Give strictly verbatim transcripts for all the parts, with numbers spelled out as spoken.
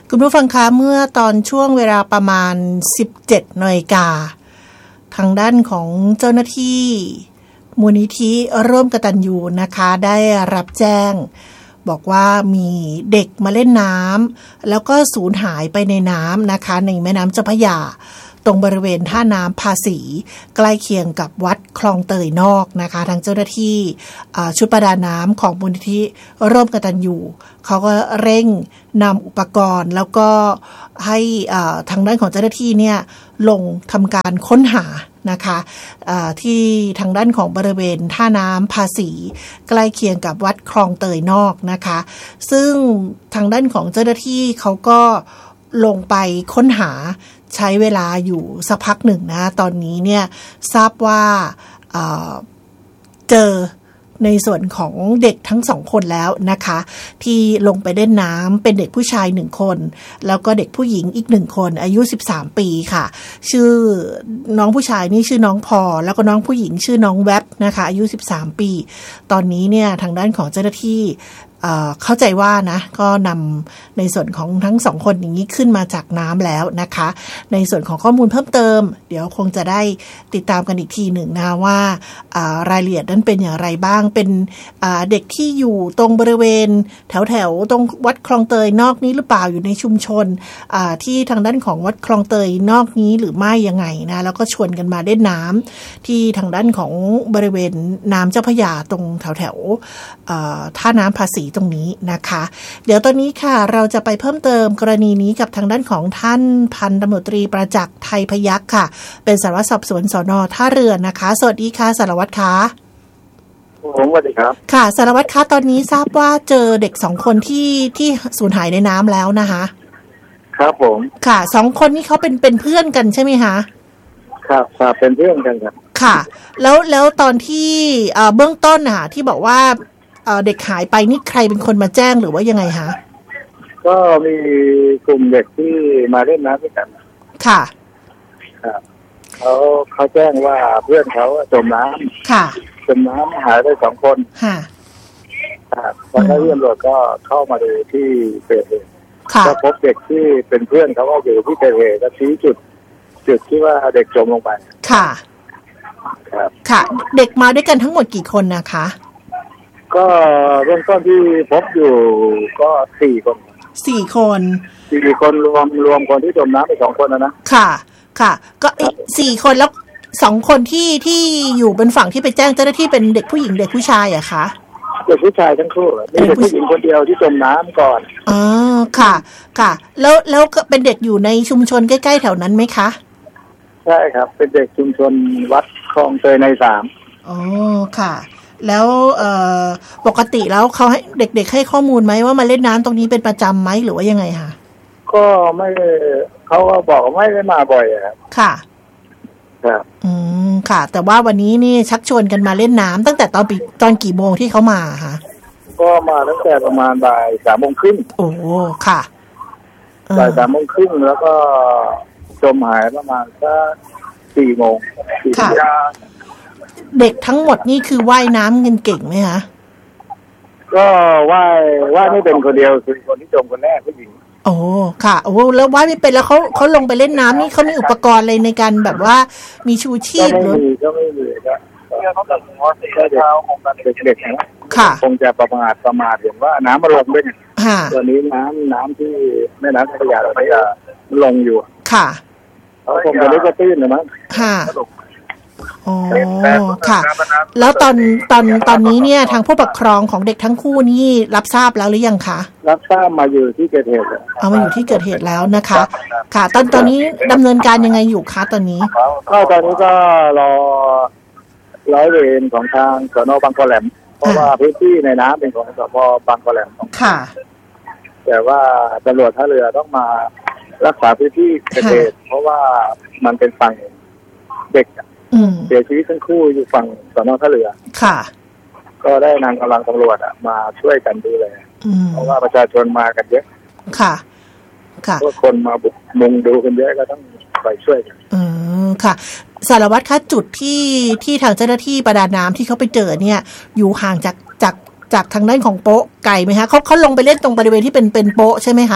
คุณผู้ฟังคะเมื่อตอนช่วงเวลาประมาณ สิบเจ็ดนาฬิกาทางด้านของเจ้าหน้าที่มูลนิธิร่วมกตัญญูนะคะได้รับแจ้งบอกว่ามีเด็กมาเล่นน้ำแล้วก็สูญหายไปในน้ำนะคะในแม่น้ำเจ้าพระยาตรงบริเวณท่าน้ำภาษีใกล้เคียงกับวัดคลองเตยนอกนะคะทางเจ้าหน้าที่ชุดประดาน้ำของมูลนิธิร่วมกตัญญูเขาก็เร่งนำอุปกรณ์แล้วก็ให้ทางด้านของเจ้าหน้าที่เนี่ยลงทำการค้นหานะคะที่ทางด้านของบริเวณท่าน้ำภาษีใกล้เคียงกับวัดคลองเตยนอกนะคะซึ่งทางด้านของเจ้าหน้าที่เขาก็ลงไปค้นหาใช้เวลาอยู่สักพักหนึ่งนะตอนนี้เนี่ยทราบว่าเอ่อเจอในส่วนของเด็กทั้งสองคนแล้วนะคะที่ลงไปเล่นน้ำเป็นเด็กผู้ชายหนึ่งคนแล้วก็เด็กผู้หญิงอีกหนึ่งคนอายุสิบสามปีค่ะชื่อน้องผู้ชายนี่ชื่อน้องพอแล้วก็น้องผู้หญิงชื่อน้องแวบนะคะอายุสิบสามปีตอนนี้เนี่ยทางด้านของเจ้าหน้าที่เข้าใจว่านะก็นำในส่วนของทั้งสองคนอย่างนี้ขึ้นมาจากน้ำแล้วนะคะในส่วนของข้อมูลเพิ่มเติมเดี๋ยวคงจะได้ติดตามกันอีกทีหนึ่งนะว่ารายละเอียดนั้นเป็นอย่างไรบ้างเป็นเด็กที่อยู่ตรงบริเวณแถวแถวตรงวัดคลองเตยนอกนี้หรือเปล่าอยู่ในชุมชนที่ทางด้านของวัดคลองเตยนอกนี้หรือไม่ยังไงนะแล้วก็ชวนกันมาเล่นน้ำที่ทางด้านของบริเวณน้ำเจ้าพระยาตรงแถวแถวท่าน้ำภาษีตรงนี้นะคะเดี๋ยวตอนนี้ค่ะเราจะไปเพิ่มเติมกรณีนี้กับทางด้านของท่านพันตำรวจตรีประจักษ์ไทยพยัคฆ์ค่ะเป็นสารวัตรสอบสวนสน.ท่าเรือนะคะสวัสดีค่ะสารวัตรคะผมสวัสดีครับค่ะสารวัตรคะตอนนี้ทราบว่าเจอเด็กสองคนที่ที่สูญหายในน้ำแล้วนะคะครับผมค่ะสองคนนี้เขาเป็นเป็นเพื่อนกันใช่ไหมคะครับครับเป็นเพื่อนกันครับค่ะแล้วแล้วตอนที่เบื้องต้นน่ะที่บอกว่าเด็กหายไปนี่ใครเป็นคนมาแจ้งหรือว่ายังไงคะก็มีกลุ่มเด็กที่มาเล่นน้ำด้วยกันค่ะครับเขาเขาแจ้งว่าเพื่อนเขาจมน้ำค่ะจมน้ำหายไปสองคนค่ะครับพอเจ้าหน้าที่ตำรวจก็เข้ามาดูที่เกิดเหตุก็พบเด็กที่เป็นเพื่อนเขาก็อยู่ที่เกิดเหตุก็ชี้จุดจุดที่ว่าเด็กจมลงไปค่ะครับค่ะเด็กมาด้วยกันทั้งหมดกี่คนนะคะก็เริ่มต้นที่พบอยู่ก็สี่คนสี่คนสี่คนรวมรวมคนที่จมน้ำไปสองคนนะนะค่ะค่ะก็สี่คนแล้วสองคนที่ที่อยู่บนฝั่งที่ไปแจ้งเจ้าหน้าที่เป็นเด็กผู้หญิงเด็กผู้ชายอะคะเด็กผู้ชายทั้งคู่มีเด็กผู้หญิงคนเดียวที่จมน้ำก่อนอ๋อค่ะค่ะแล้วแล้วเป็นเด็กอยู่ในชุมชนใกล้ๆแถวนั้นไหมคะใช่ครับเป็นเด็กชุมชนวัดคลองเตยในสามอ๋อค่ะแล้วปกติแล้วเขาให้เด็กๆให้ข้อมูลไหมว่ามาเล่นน้ำตรงนี้เป็นประจำไหมหรือว่ายังไงคะก็ไม่เขาก็บอกไม่ได้มาบ่อยครับค่ะครับอืมค่ะแต่ว่าวันนี้นี่ชักชวนกันมาเล่นน้ำตั้งแต่ตอนปีตอนกี่โมงที่เขามาคะก็มาตั้งแต่ประมาณบ่ายสามโมงครึ่งโอ้ค่ะบ่ายสามโมงครึ่งแล้วก็จมหายประมาณสักสี่โมงค่ะเด็กทั้งหมดนี่คือว่ายน้ำกันเก่งไหมคะก็ว่ายว่ายไม่เป็นคนเดียวคือคนที่จมคนแรกผู้หญิงโอ้ค่ะโอ้แล้วว่ายไม่เป็นแล้วเขาเขาลงไปเล่นน้ำนี่เขามีอุปกรณ์อะไรในการแบบว่ามีชูชีพหรือก็ไม่มีก็เขาแบบหัวสีเท้าคงจะเด็กๆนะค่ะคงจะประมาทประมาทเห็นว่าน้ำมันลงด้วยค่ะตอนนี้น้ำน้ำที่แม่น้ำเจ้าพระยาเราเนี่ยลงอยู่ค่ะเขาคงจะได้กระตื้นนะมั้งค่ะอ๋อค่ะแล้วตอนตอนตอนนี้เนี่ยทางผู้ปกครองของเด็กทั้งคู่นี่รับทราบแล้วหรือยังคะรับทราบมาอยู่ที่เกิดเหตุแล้วเอามาอยู่ที่เกิดเหตุแล้วนะคะค่ะตอนตอนนี้ดำเนินการยังไงอยู่คะตอนนี้ก็ตอนนี้ก็รอร้อยเวรของทางสน.บางกะแหลมเพราะว่าพื้นที่ในน้ำเป็นของสพ.บางกะแหลมค่ะแต่ว่าตำรวจท่าเรือต้องมารักษาพื้นที่เกิดเหตุเพราะว่ามันเป็นฝั่งเด็กเสียชีวิตทั้งคู่อยู่ฝั่งสน.ท่าเรือค่ะก็ได้นำกำลังตำรวจอ่ะมาช่วยกันดูแลเพราะว่าประชาชนมากันเยอะค่ะค่ะพวกคนมาบุกมุงดูกันเยอะก็ต้องไปช่วยกันอืมค่ะสารวัตรคะจุดที่ที่ทางเจ้าหน้าที่ประดาน้ำที่เขาไปเจอเนี่ยอยู่ห่างจากจากจากทางด้านของโป๊ะไกลไหมคะเขาเขาลงไปเล่นตรงบริเวณที่เป็นเป็นโป๊ะใช่ไหมคะ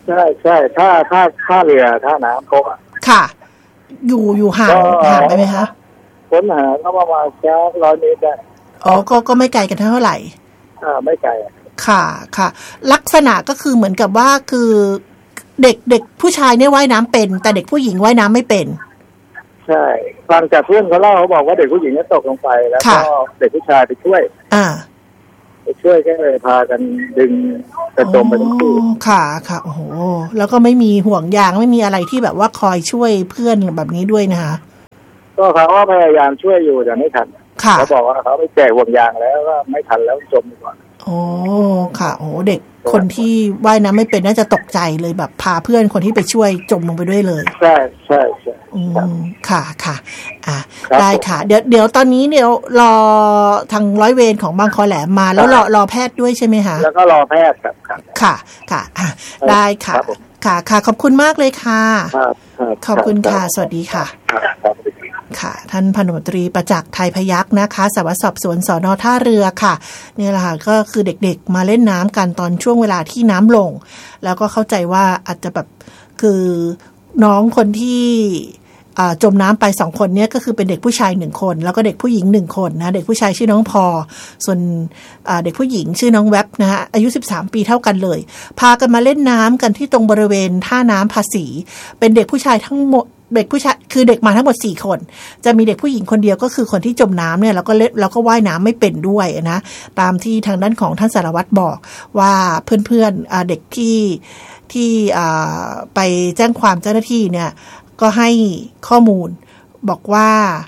ใช่ใช่ถ้าถ้าถ้าเรือท่าน้ำโคกอ่ะค่ะอยู่อยู่ห่างห่างไปไหมคะค้นหาก็ประมาณแค่ร้อยเมตรได้อ๋อก็ก็ไม่ไกลกันเท่าไหร่อ่าไม่ไกลค่ะค่ะลักษณะก็คือเหมือนกับว่าคือเด็กเด็กผู้ชายเนี่ยว่ายน้ำเป็นแต่เด็กผู้หญิงว่ายน้ำไม่เป็นใช่ฟังจากเพื่อนเขาเล่าเขาบอกว่าเด็กผู้หญิงเนี่ยตกลงไปแล้วก็เด็กผู้ชายไปช่วยอ่าไปช่วยก็เลยพากันดึงกระจมไปทั้งคู่ค่ะค่ะโอ้โหแล้วก็ไม่มีห่วงยางไม่มีอะไรที่แบบว่าคอยช่วยเพื่อนแบบนี้ด้วยนะคะก็เขาก็พยายามช่วยอยู่แต่ไม่ทันเขาบอกว่าเขาไปแจกห่วงยางแล้วก็ไม่ทันแล้วจมก่อนโอ้ค่ะโอ้เด็กคนที่ว่ายน้ำไม่เป็นน่าจะตกใจเลยแบบพาเพื่อนคนที่ไปช่วยจมลงไปด้วยเลยใช่ใช่ใช่อืมค่ะค่ะอ่ะได้ค่ะเดี๋ยวเดี๋ยวตอนนี้เดี๋ยวรอทางร้อยเวรของบางคอแหลมมาแล้วรอรอแพทย์ด้วยใช่ไหมคะแล้วก็รอแพทย์ครับค่ะค่ะอ่ะได้ค่ะค่ะค่ะขอบคุณมากเลยค่ะขอบคุณค่ะสวัสดีค่ะค่ะท่านพันตำรวจตรีประจักษ์ไทยพยัคฆ์นะคะสารวัตรสอบสวนสน.ท่าเรือค่ะนี่แหละค่ะก็คือเด็กๆมาเล่นน้ำกันตอนช่วงเวลาที่น้ำลงแล้วก็เข้าใจว่าอาจจะแบบคือน้องคนที่จมน้ำไปสองคนนี้ก็คือเป็นเด็กผู้ชายหนึ่งคนแล้วก็เด็กผู้หญิงหนึ่งคนนะเด็กผู้ชายชื่อน้องพอส่วนเด็กผู้หญิงชื่อน้องแวบนะฮะอายุสิบสามปีเท่ากันเลยพากันมาเล่นน้ำกันที่ตรงบริเวณท่าน้ำภาษีเป็นเด็กผู้ชายทั้งหมดเด็กผู้ชายคือเด็กมาทั้งหมดสี่คนจะมีเด็กผู้หญิงคนเดียวก็คือคนที่จมน้ำเนี่ยแล้วก็เล่นแล้วก็ว่ายน้ำไม่เป็นด้วยนะตามที่ทางด้านของท่านสารวัตรบอกว่าเพื่อนๆเด็กที่ที่ไปแจ้งความเจ้าหน้าที่เนี่ยก็ให้ข้อมูลบอกว่า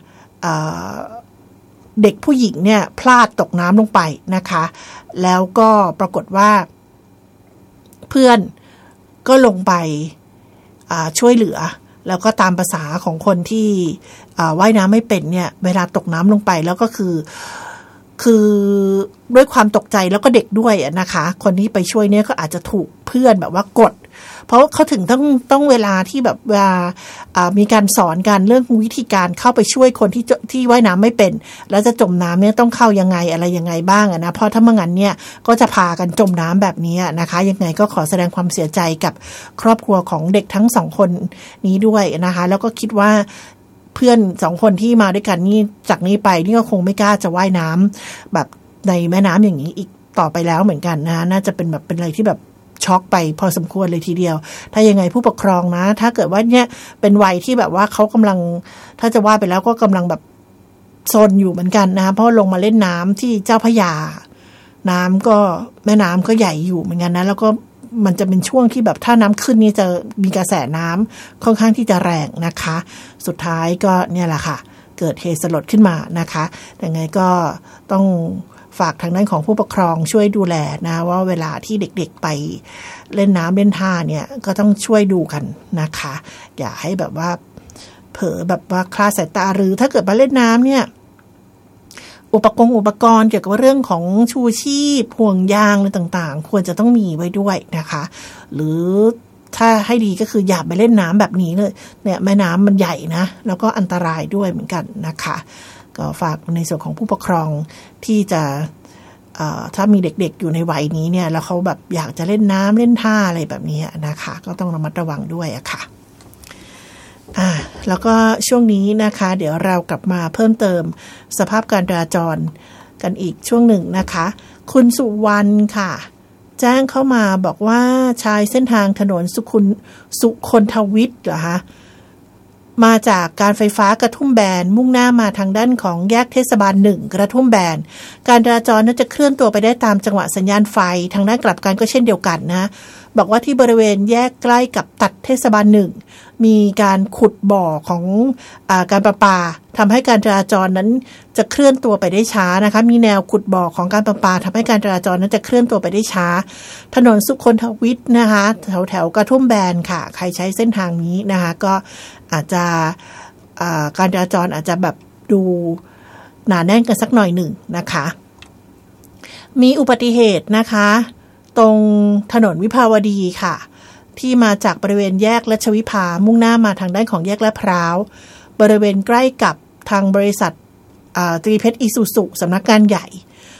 เด็กผู้หญิงเนี่ยพลาดตกน้ำลงไปนะคะแล้วก็ปรากฏว่าเพื่อนก็ลงไปช่วยเหลือแล้วก็ตามภาษาของคนที่ว่ายน้ำไม่เป็นเนี่ยเวลาตกน้ำลงไปแล้วก็คือคือด้วยความตกใจแล้วก็เด็กด้วยนะคะคนที่ไปช่วยเนี่ยก็อาจจะถูกเพื่อนแบบว่ากดเพราะเขาถึงต้องต้องเวลาที่แบบเวลามีการสอนกันเรื่องวิธีการเข้าไปช่วยคนที่ที่ว่ายน้ำไม่เป็นแล้วจะจมน้ำเนี่ยต้องเข้ายังไงอะไรยังไงบ้างนะเพราะถ้าไม่งั้นเนี่ยก็จะพากันจมน้ำแบบนี้นะคะยังไงก็ขอแสดงความเสียใจกับครอบครัวของเด็กทั้งสองคนนี้ด้วยนะคะแล้วก็คิดว่าเพื่อนสองคนที่มาด้วยกันนี่จากนี้ไปนี่ก็คงไม่กล้าจะว่ายน้ำแบบในแม่น้ำอย่างนี้อีกต่อไปแล้วเหมือนกันนะน่าจะเป็นแบบเป็นอะไรที่แบบช็อกไปพอสมควรเลยทีเดียวถ้ายังไงผู้ปกครองนะถ้าเกิดว่าเนี่ยเป็นวัยที่แบบว่าเขากำลังถ้าจะว่าไปแล้วก็กำลังแบบซนอยู่เหมือนกันนะเพราะลงมาเล่นน้ำที่เจ้าพระยาน้ำก็แม่น้ำก็ใหญ่อยู่เหมือนกันนะแล้วก็มันจะเป็นช่วงที่แบบถ้าน้ำขึ้นนี่จะมีกระแสน้ำค่อนข้างที่จะแรงนะคะสุดท้ายก็เนี่ยแหละค่ะเกิดเหตุสลดขึ้นมานะคะยังไงก็ต้องฝากทางด้านของผู้ปกครองช่วยดูแลนะว่าเวลาที่เด็กๆไปเล่นน้ำเล่นท่าเนี่ยก็ต้องช่วยดูกันนะคะอย่าให้แบบว่าเผลอแบบว่าคลาดสายตาหรือถ้าเกิดมาเล่นน้ำเนี่ยอุปกรณ์อุปกรณ์เกี่ยวกับเรื่องของชูชีพห่วงยางอะไรต่างๆควรจะต้องมีไว้ด้วยนะคะหรือถ้าให้ดีก็คืออย่าไปเล่นน้ำแบบนี้เลยเนี่ยแม่น้ำมันใหญ่นะแล้วก็อันตรายด้วยเหมือนกันนะคะก็ฝากในส่วนของผู้ปกครองที่จะถ้ามีเด็กๆอยู่ในวัยนี้เนี่ยแล้วเขาแบบอยากจะเล่นน้ำเล่นท่าอะไรแบบนี้นะคะก็ต้องระมัดระวังด้วยอะค่ะอ่าแล้วก็ช่วงนี้นะคะเดี๋ยวเรากลับมาเพิ่มเติมสภาพการจราจรกันอีกช่วงหนึ่งนะคะคุณสุวรรณค่ะแจ้งเข้ามาบอกว่าชายเส้นทางถนนสุขุนสุคนทวิทย์เหรอคะมาจากการไฟฟ้ากระทุ่มแบนมุ่งหน้ามาทางด้านของแยกเทศบาลหนึ่งกระทุ่มแบนการจราจรน่าจะเคลื่อนตัวไปได้ตามจังหวะสัญญาณไฟทางด้านกลับกันก็เช่นเดียวกันนะบอกว่าที่บริเวณแยกใกล้กับตัดเทศบาลหนึ่งมีการขุดบ่อของอ่าการประปาทำให้การจราจรนั้นจะเคลื่อนตัวไปได้ช้านะคะมีแนวขุดบ่อของการประปาทำให้การจราจรนั้นจะเคลื่อนตัวไปได้ช้าถนนสุคนทวิทย์นะคะแถวแถวกระทุ่มแบนค่ะใครใช้เส้นทางนี้นะคะก็อาจจะการจราจรอาจจะแบบดูหนาแน่นกันสักหน่อยหนึ่งนะคะมีอุบัติเหตุนะคะตรงถนนวิภาวดีค่ะที่มาจากบริเวณแยกรัชวิภามุ่งหน้ามาทางด้านของแยกลาดพร้าวบริเวณใกล้กับทางบริษัทตรีเพชรอิซูซุสำนักงานใหญ่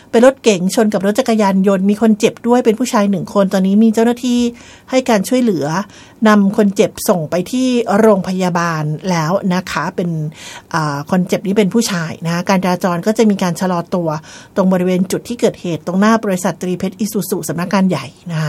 เป็นรถเก๋งชนกับรถจักรยานยนต์มีคนเจ็บด้วยเป็นผู้ชายหนึ่งคนตอนนี้มีเจ้าหน้าที่ให้การช่วยเหลือนำคนเจ็บส่งไปที่โรงพยาบาลแล้วนะคะเป็นคนเจ็บนี้เป็นผู้ชายนะการจราจรก็จะมีการชะลอตัวตรงบริเวณจุดที่เกิดเหตุตรงหน้าบริษัทตรีเพชรอิซูซุสำนักงานใหญ่นะคะ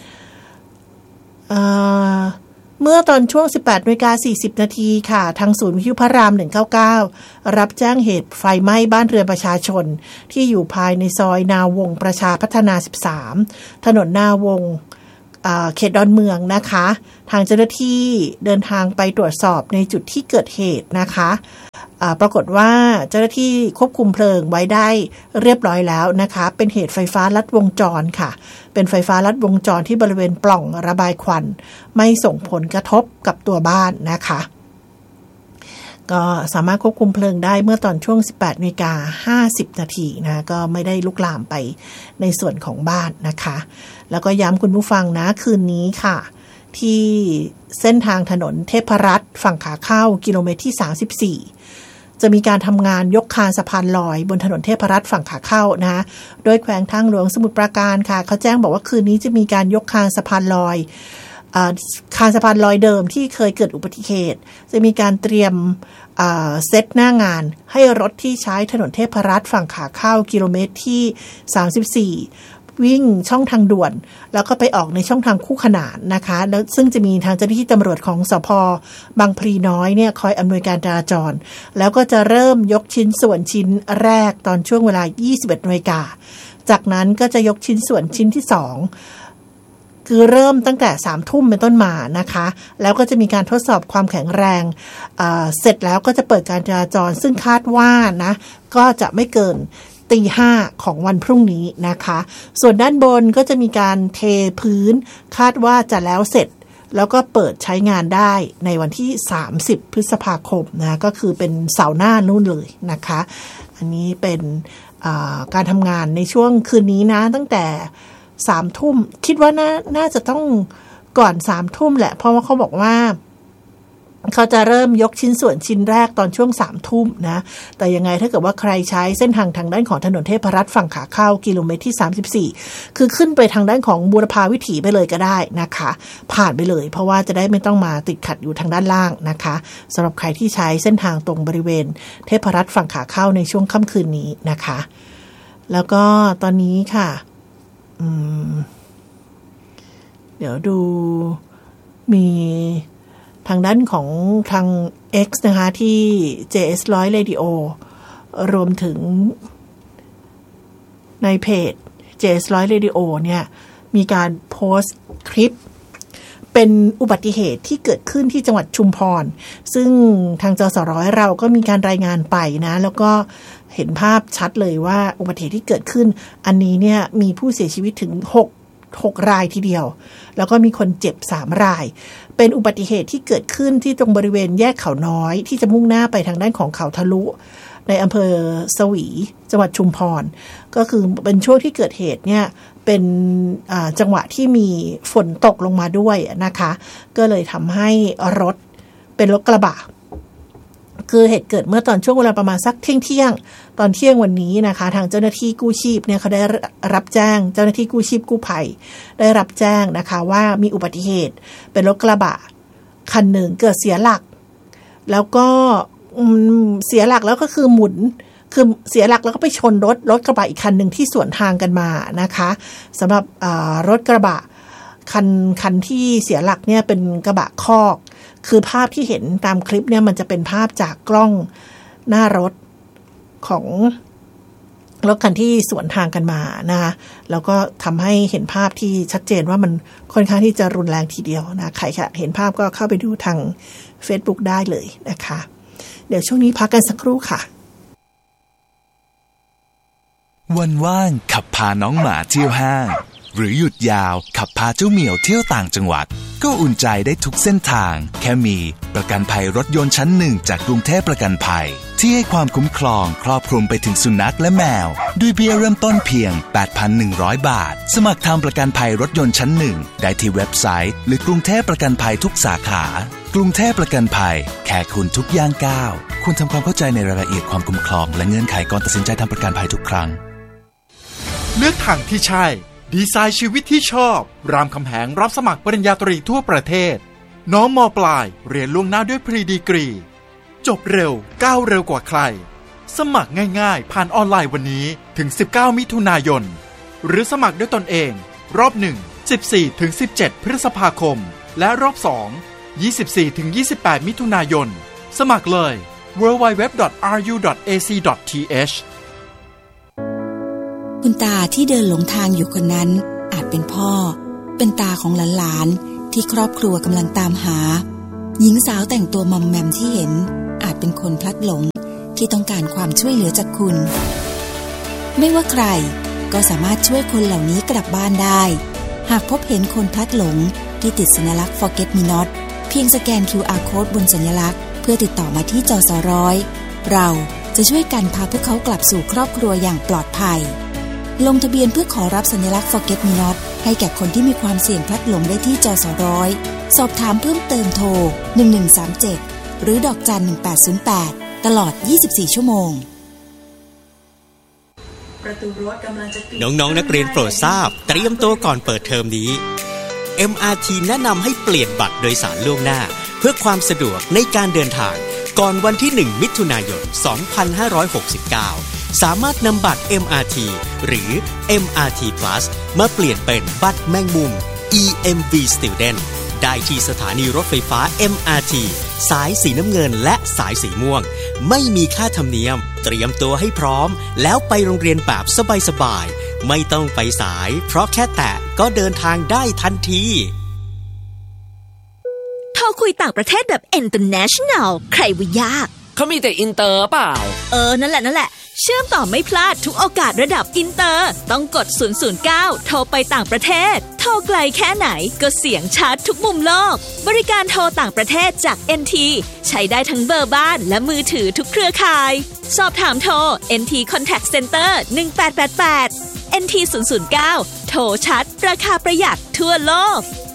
เมื่อตอนช่วง สิบแปดนาฬิกาสี่สิบ นาทีค่ะทางศูนย์วิทยุพระรามหนึ่งเก้าเก้ารับแจ้งเหตุไฟไหม้บ้านเรือนประชาชนที่อยู่ภายในซอยนาวงประชาพัฒนาสิบสามถนนนาวงเขตดอนเมืองนะคะทางเจ้าหน้าที่เดินทางไปตรวจสอบในจุดที่เกิดเหตุนะคะปรากฏว่าเจ้าหน้าที่ควบคุมเพลิงไว้ได้เรียบร้อยแล้วนะคะเป็นเหตุไฟฟ้าลัดวงจรค่ะเป็นไฟฟ้าลัดวงจรที่บริเวณปล่องระบายควันไม่ส่งผลกระทบกับตัวบ้านนะคะก็สามารถควบคุมเพลิงได้เมื่อตอนช่วง สิบแปดนาฬิกาห้าสิบ นาทีนะก็ไม่ได้ลุกลามไปในส่วนของบ้านนะคะแล้วก็ย้ำคุณผู้ฟังนะคืนนี้ค่ะที่เส้นทางถนนเทพรัตน์ฝั่งขาเข้ากิโลเมตรที่สามสิบสี่จะมีการทำงานยกคานสะพานลอยบนถนนเทพรัตน์ฝั่งขาเข้านะโดยแขวงทางหลวงสมุทรปราการค่ะเขาแจ้งบอกว่าคืนนี้จะมีการยกคานสะพานลอยคานสะพานลอยเดิมที่เคยเกิดอุบัติเหตุจะมีการเตรียมเซตหน้างานให้รถที่ใช้ถนนเทพรัตน์ฝั่งขาเข้ากิโลเมตรที่สามสิบสี่วิ่งช่องทางด่วนแล้วก็ไปออกในช่องทางคู่ขนานนะคะแล้วซึ่งจะมีทางเจ้าหน้าที่ตำรวจของสภ.บางพลีน้อยเนี่ยคอยอำนวยการจราจรแล้วก็จะเริ่มยกชิ้นส่วนชิ้นแรกตอนช่วงเวลา ยี่สิบเอ็ดนาฬิกาจากนั้นก็จะยกชิ้นส่วนชิ้นที่สองคือเริ่มตั้งแต่สามทุ่มเป็นต้นมานะคะแล้วก็จะมีการทดสอบความแข็งแรงเอ่อเสร็จแล้วก็จะเปิดการจราจรซึ่งคาดว่านะก็จะไม่เกินตีห้าของวันพรุ่งนี้นะคะส่วนด้านบนก็จะมีการเทพื้นคาดว่าจะแล้วเสร็จแล้วก็เปิดใช้งานได้ในวันที่สามสิบพฤษภาคมนะก็คือเป็นเสาร์หน้านู่นเลยนะคะอันนี้เป็นการทำงานในช่วงคืนนี้นะตั้งแต่สามทุ่มคิดว่าน่าน่าจะต้องก่อนสามทุ่มแหละเพราะว่าเขาบอกว่าเขาจะเริ่มยกชิ้นส่วนชิ้นแรกตอนช่วงสามทุ่มนะแต่ยังไงถ้าเกิดว่าใครใช้เส้นทางทางด้านของถนนเทพรัตน์ฝั่งขาเข้ากิโลเมตรที่สามสิบสี่คือขึ้นไปทางด้านของบูรพาวิถีไปเลยก็ได้นะคะผ่านไปเลยเพราะว่าจะได้ไม่ต้องมาติดขัดอยู่ทางด้านล่างนะคะสำหรับใครที่ใช้เส้นทางตรงบริเวณเทพรัตน์ฝั่งขาเข้าในช่วงค่ำคืนนี้นะคะแล้วก็ตอนนี้ค่ะอืมเดี๋ยวดูมีทางด้านของทาง X นะคะที่ เจ เอส หนึ่งร้อย Radio รวมถึงในเพจ เจ เอส หนึ่งร้อย Radio เนี่ยมีการโพสต์คลิปเป็นอุบัติเหตุที่เกิดขึ้นที่จังหวัดชุมพรซึ่งทางจสร้อยเราก็มีการรายงานไปนะแล้วก็เห็นภาพชัดเลยว่าอุบัติเหตุที่เกิดขึ้นอันนี้เนี่ยมีผู้เสียชีวิตถึงหก หกรายทีเดียวแล้วก็มีคนเจ็บสามรายเป็นอุบัติเหตุที่เกิดขึ้นที่ตรงบริเวณแยกเขาน้อยที่จะมุ่งหน้าไปทางด้านของเขาทะลุในอำเภอสวีจังหวัดชุมพรก็คือเป็นช่วงที่เกิดเหตุเนี่ยเป็นจังหวะที่มีฝนตกลงมาด้วยนะคะก็เลยทำให้รถเป็นรถกระบะคือเหตุเกิดเมื่อตอนช่วงเวลาประมาณสักเที่ยงเที่ยงตอนเที่ยงวันนี้นะคะทางเจ้าหน้าที่กู้ชีพเนี่ยเขาได้รับแจ้งเจ้าหน้าที่กู้ชีพกู้ภัยได้รับแจ้งนะคะว่ามีอุบัติเหตุเป็นรถกระบะคันหนึ่งเกิดเสียหลักแล้วก็เสียหลักแล้วก็คือหมุนคือเสียหลักแล้วก็ไปชนรถรถกระบะอีกคันหนึ่งที่สวนทางกันมานะคะสำหรับรถกระบะคันคันที่เสียหลักเนี่ยเป็นกระบะคอกคือภาพที่เห็นตามคลิปเนี่ยมันจะเป็นภาพจากกล้องหน้ารถของรถคันที่สวนทางกันมานะคะแล้วก็ทำให้เห็นภาพที่ชัดเจนว่ามันค่อนข้างที่จะรุนแรงทีเดียวนะใครค่ะเห็นภาพก็เข้าไปดูทาง Facebook ได้เลยนะคะเดี๋ยวช่วงนี้พักกันสักครู่ค่ะวันว่างขับพาน้องหมาเที่ยวห้างหรือหยุดยาวขับพาเจ้าเหมียวเที่ยวต่างจังหวัดก็อุ่นใจได้ทุกเส้นทางแค่มีประกันภัยรถยนต์ชั้นหนึ่งจากกรุงเทพประกันภัยที่ให้ความคุ้มครองครอบคลุมไปถึงสุนัขและแมวด้วยเบี้ยเริ่มต้นเพียง แปดพันหนึ่งร้อย บาทสมัครทำประกันภัยรถยนต์ชั้นหนึ่งได้ที่เว็บไซต์หรือกรุงเทพประกันภัยทุกสาขากรุงเทพประกันภัยแค่คุณทุกย่างก้าวคุณทำความเข้าใจในรายละเอียดความคุ้มครองและเงื่อนไขก่อนตัดสินใจทำประกันภัยทุกครั้งเลือกทางที่ใช่ดีไซน์ชีวิตที่ชอบรามคำแหงรับสมัครปริญญาตรีทั่วประเทศน้องม.ปลายเรียนล่วงหน้าด้วยพรีดีกรีจบเร็วก้าวเร็วกว่าใครสมัครง่ายๆผ่านออนไลน์วันนี้ถึงสิบเก้ามิถุนายนหรือสมัครด้วยตนเองรอบหนึ่ง สิบสี่ถึงสิบเจ็ด พฤษภาคมและรอบสอง ยี่สิบสี่ถึงยี่สิบแปด มิถุนายนสมัครเลย ดับเบิลยู ดับเบิลยู ดับเบิลยู ดอท อาร์ ยู ดอท เอ ซี ดอท ที เอชคุณตาที่เดินหลงทางอยู่คนนั้นอาจเป็นพ่อเป็นตาของหลานๆที่ครอบครัวกำลังตามหาหญิงสาวแต่งตัวมอมแมมที่เห็นอาจเป็นคนพลัดหลงที่ต้องการความช่วยเหลือจากคุณไม่ว่าใครก็สามารถช่วยคนเหล่านี้กลับบ้านได้หากพบเห็นคนพลัดหลงที่ติดสัญลักษณ์ Forget Me Not เพียงสแกน คิว อาร์ Code บนสัญลักษณ์เพื่อติดต่อมาที่จสร้อยเราจะช่วยกันพาพวกเขากลับสู่ครอบครัวอย่างปลอดภัยลงทะเบียนเพื่อขอรับสัญลักษณ์ Forget Me Not ให้แก่คนที่มีความเสี่ยงพลัดหลงได้ที่จสร้อยสอบถามเพิ่มเติมโทรหนึ่งหนึ่งสามเจ็ดหรือดอกจันหนึ่งแปดศูนย์แปดตลอดยี่สิบสี่ชั่วโมงน้องๆนักเรียนโปรดทราบเตรียมตัวก่อนเปิดเทอมนี้ เอ็ม อาร์ ที แนะนำให้เปลี่ยนบัตรโดยสารล่วงหน้าเพื่อความสะดวกในการเดินทางก่อนวันที่หนึ่งมิถุนายนสองพันห้าร้อยหกสิบเก้าสามารถนำบัตร เอ็ม อาร์ ที หรือ เอ็ม อาร์ ที Plus มาเปลี่ยนเป็นบัตรแมงมุม อี เอ็ม วี Student ได้ที่สถานีรถไฟฟ้า เอ็ม อาร์ ที สายสีน้ำเงินและสายสีม่วงไม่มีค่าธรรมเนียมเตรียมตัวให้พร้อมแล้วไปโรงเรียนแบบสบายๆไม่ต้องไปสายเพราะแค่แตะก็เดินทางได้ทันทีโทรคุยต่างประเทศแบบ international ใครว่ายากเขามีแต่อินเตอร์เปล่าเออนั่นแหละนั่นแหละเชื่อมต่อไม่พลาดทุกโอกาสระดับอินเตอร์ต้องกดศูนย์ ศูนย์ เก้าโทรไปต่างประเทศโทรไกลแค่ไหนก็เสียงชัดทุกมุมโลกบริการโทรต่างประเทศจาก เอ็น ที ใช้ได้ทั้งเบอร์บ้านและมือถือทุกเครือข่ายสอบถามโทร เอ็น ที Contact Center หนึ่งแปดแปดแปด เอ็น ที ศูนย์ ศูนย์ เก้าโทรชัดราคาประหยัดทั่วโลก